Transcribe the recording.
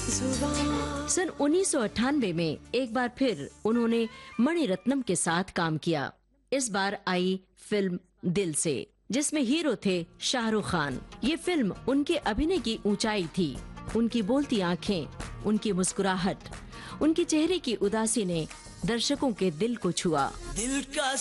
सन 1998 में एक बार फिर उन्होंने मणिरत्नम के साथ काम किया। इस बार आई फिल्म दिल से, जिसमें हीरो थे शाहरुख खान। ये फिल्म उनके अभिनय की ऊंचाई थी। उनकी बोलती आंखें, उनकी मुस्कुराहट, उनके चेहरे की उदासी ने दर्शकों के दिल को छुआ। दिल का